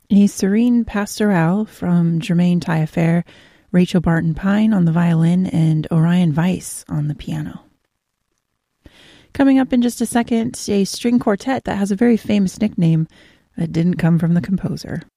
A serene pastoral from Germaine Taillefer, Rachel Barton Pine on the violin, and Orion Weiss on the piano. Coming up in just a second, a string quartet that has a very famous nickname that didn't come from the composer.